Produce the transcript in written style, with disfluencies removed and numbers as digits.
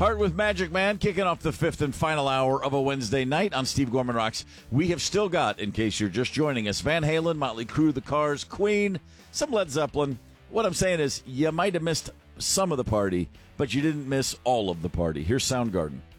Heart with Magic Man, kicking off the fifth and final hour of a Wednesday night on Steve Gorman Rocks. We have still got, in case you're just joining us, Van Halen, Motley Crue, The Cars, Queen, some Led Zeppelin. What I'm saying is, you might have missed some of the party, but you didn't miss all of the party. Here's Soundgarden.